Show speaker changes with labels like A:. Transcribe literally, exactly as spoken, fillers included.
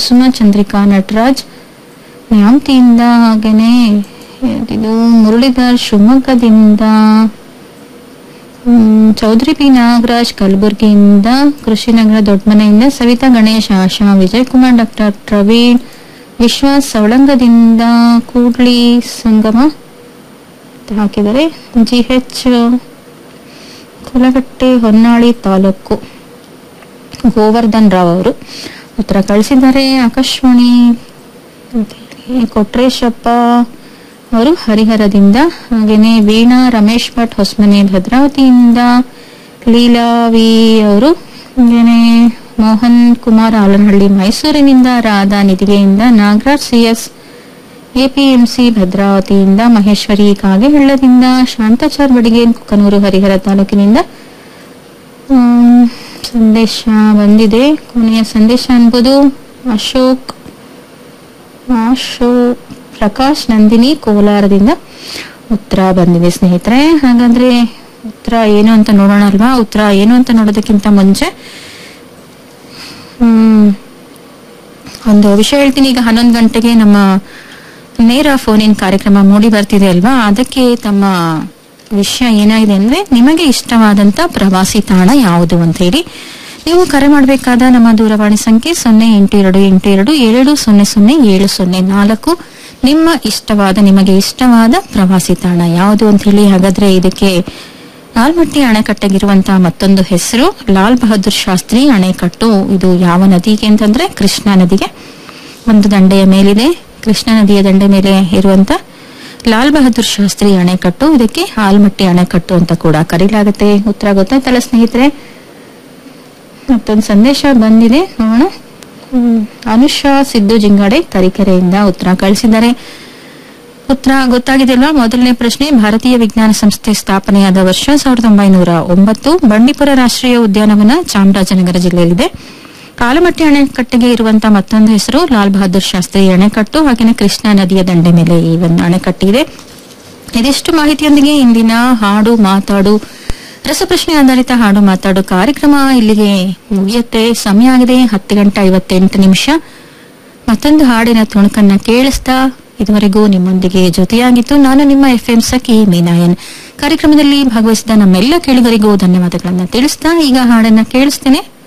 A: ಕುಸುಮ ಚಂದ್ರಿಕಾ ನಟರಾಜ್ ನ್ಯಾಮತಿಯಿಂದ, ಹಾಗೇನೆ ಇದು ಮುರಳೀಧರ್ ಶಿವಮೊಗ್ಗದಿಂದ, ಚೌಧರಿ ಪಿ ನಾಗರಾಜ್ ಕಲಬುರ್ಗಿಯಿಂದ, ಕೃಷಿನಗರ ದೊಡ್ಡಮನೆಯಿಂದ, ಸವಿತಾ ಗಣೇಶ್, ಆಶಾ, ವಿಜಯ್ ಕುಮಾರ್, ಡಾಕ್ಟರ್ ಪ್ರವೀಣ್, ವಿಶ್ವಾಸ್ ಸವಳಂಗದಿಂದ, ಕೂಡ್ಲಿ ಸಂಗಮ ಹಾಕಿದರೆ, ಜಿ ಎಚ್ ಕುಲಗಟ್ಟೆ ಹೊನ್ನಾಳಿ ತಾಲೂಕು ಗೋವರ್ಧನ್ ರಾವ್ ಅವರು ಉತ್ತರ ಕಳಿಸಿದ್ದಾರೆ. ಆಕಾಶವಾಣಿ ಕೊಟ್ರೇಶಪ್ಪ ಅವರು ಹರಿಹರದಿಂದ, ಹಾಗೇನೆ ವೀಣಾ ರಮೇಶ್ ಭಟ್ ಹೊಸಮನೆ ಭದ್ರಾವತಿಯಿಂದ, ಲೀಲಾವಿ ಅವರು, ಹಾಗೇನೆ ಮೋಹನ್ ಕುಮಾರ್ ಆಲನಹಳ್ಳಿ ಮೈಸೂರಿನಿಂದ, ರಾಧಾ ನಿಧಿಗೆಯಿಂದ, ನಾಗರಾಜ್ ಸಿಎಸ್ ಎಪಿಎಂಸಿ ಭದ್ರಾವತಿಯಿಂದ, ಮಹೇಶ್ವರಿ ಕಾಗೆಹಳ್ಳದಿಂದ, ಶಾಂತಾಚಾರ್ ಬಡಿಗೇನ್ ಕುಕನೂರು ಹರಿಹರ ತಾಲೂಕಿನಿಂದ ಸಂದೇಶ ಬಂದಿದೆ. ಕೊನೆಯ ಸಂದೇಶ ಅನ್ಬೋದು ಅಶೋಕ್ ಅಶೋಕ್ ಪ್ರಕಾಶ್ ನಂದಿನಿ ಕೋಲಾರದಿಂದ ಉತ್ತರ ಬಂದಿದೆ ಸ್ನೇಹಿತರೆ. ಹಾಗಾದ್ರೆ ಉತ್ತರ ಏನು ಅಂತ ನೋಡೋಣ ಅಲ್ವಾ? ಉತ್ತರ ಏನು ಅಂತ ನೋಡೋದಕ್ಕಿಂತ ಮುಂಚೆ ಹ್ಮ್ ಒಂದು ವಿಷಯ ಹೇಳ್ತೀನಿ. ಈಗ ಹನ್ನೊಂದು ಗಂಟೆಗೆ ನಮ್ಮ ನೇರ ಫೋನ್ ಇನ್ ಕಾರ್ಯಕ್ರಮ ಮೂಡಿ ಬರ್ತಿದೆ ಅಲ್ವಾ? ಅದಕ್ಕೆ ತಮ್ಮ ವಿಷಯ ಏನಾಗಿದೆ ಅಂದ್ರೆ, ನಿಮಗೆ ಇಷ್ಟವಾದಂತ ಪ್ರವಾಸಿ ತಾಣ ಯಾವುದು ಅಂತ ಹೇಳಿ ನೀವು ಕರೆ ಮಾಡಬೇಕಾದ ನಮ್ಮ ದೂರವಾಣಿ ಸಂಖ್ಯೆ ಸೊನ್ನೆ ಎಂಟು ಎರಡು ಎಂಟು ಎರಡು ಏಳು ಸೊನ್ನೆ ಸೊನ್ನೆ ಏಳು ಸೊನ್ನೆ ನಾಲ್ಕು. ನಿಮ್ಮ ಇಷ್ಟವಾದ ನಿಮಗೆ ಇಷ್ಟವಾದ ಪ್ರವಾಸಿ ತಾಣ ಯಾವುದು ಅಂತ ಹೇಳಿ. ಹಾಗಾದ್ರೆ ಇದಕ್ಕೆ ಆಲ್ಮಟ್ಟಿ ಅಣೆಕಟ್ಟೆಗಿರುವಂತಹ ಮತ್ತೊಂದು ಹೆಸರು ಲಾಲ್ ಬಹದ್ದೂರ್ ಶಾಸ್ತ್ರಿ ಅಣೆಕಟ್ಟು. ಇದು ಯಾವ ನದಿಗೆ ಅಂತಂದ್ರೆ ಕೃಷ್ಣಾ ನದಿಗೆ ಒಂದು ದಂಡೆಯ ಮೇಲಿದೆ. ಕೃಷ್ಣಾ ನದಿಯ ದಂಡೆ ಮೇಲೆ ಇರುವಂತ ಲಾಲ್ ಬಹದ್ದೂರ್ ಶಾಸ್ತ್ರಿ ಅಣೆಕಟ್ಟು. ಇದಕ್ಕೆ ಆಲ್ಮಟ್ಟಿ ಅಣೆಕಟ್ಟು ಅಂತ ಕೂಡ ಕರೀಲಾಗುತ್ತೆ. ಉತ್ತರ ಗೊತ್ತಾಯ್ತಲ್ಲ ಸ್ನೇಹಿತರೆ? ಮತ್ತೊಂದು ಸಂದೇಶ ಬಂದಿದೆ, ನೋಡೋಣ. ಅನುಷಾ ಸಿದ್ದು ಜಿಂಗಾಡೆ ತರೀಕೆರೆಯಿಂದ ಉತ್ತರ ಕಳಿಸಿದ್ದಾರೆ. ಉತ್ತರ ಗೊತ್ತಾಗಿದೆ ಅಲ್ವಾ? ಮೊದಲನೇ ಪ್ರಶ್ನೆ, ಭಾರತೀಯ ವಿಜ್ಞಾನ ಸಂಸ್ಥೆ ಸ್ಥಾಪನೆಯಾದ ವರ್ಷ ಸಾವಿರದ ಒಂಬೈನೂರ ಒಂಬತ್ತು. ಬಂಡೀಪುರ ರಾಷ್ಟ್ರೀಯ ಉದ್ಯಾನವನ ಚಾಮರಾಜನಗರ ಜಿಲ್ಲೆಯಲ್ಲಿದೆ. ಆಲಮಟ್ಟಿ ಅಣೆಕಟ್ಟೆಗೆ ಇರುವಂತಹ ಮತ್ತೊಂದು ಹೆಸರು ಲಾಲ್ ಬಹದ್ದೂರ್ ಶಾಸ್ತ್ರಿ ಅಣೆಕಟ್ಟು. ಹಾಗೆಯೇ ಕೃಷ್ಣಾ ನದಿಯ ದಂಡೆ ಮೇಲೆ ಈ ಒಂದು ಅಣೆಕಟ್ಟು ಇದೆ. ಇದಿಷ್ಟು ಮಾಹಿತಿಯೊಂದಿಗೆ ಇಂದಿನ ಹಾಡು ಮಾತಾಡು ರಸಪ್ರಶ್ನೆ ಆಧಾರಿತ ಹಾಡು ಮಾತಾಡು ಕಾರ್ಯಕ್ರಮ ಇಲ್ಲಿಗೆ ಮುಗಿಯುತ್ತೆ. ಸಮಯ ಆಗಿದೆ ಹತ್ತು ಗಂಟೆ ಐವತ್ತೆಂಟು ನಿಮಿಷ. ಮತ್ತೊಂದು ಹಾಡಿನ ತುಣುಕನ್ನ ಕೇಳಿಸ್ತಾ ಇದುವರೆಗೂ ನಿಮ್ಮೊಂದಿಗೆ ಜೊತೆಯಾಗಿತ್ತು ನಾನು ನಿಮ್ಮ ಎಫ್ ಎಂ ಸಖಿ ಮೀನಾಯನ್. ಕಾರ್ಯಕ್ರಮದಲ್ಲಿ ಭಾಗವಹಿಸಿದ ನಮ್ಮೆಲ್ಲ ಕೇಳುಗರಿಗೂ ಧನ್ಯವಾದಗಳನ್ನ ತಿಳಿಸ್ತಾ ಈಗ ಹಾಡನ್ನ ಕೇಳಿಸ್ತೇನೆ.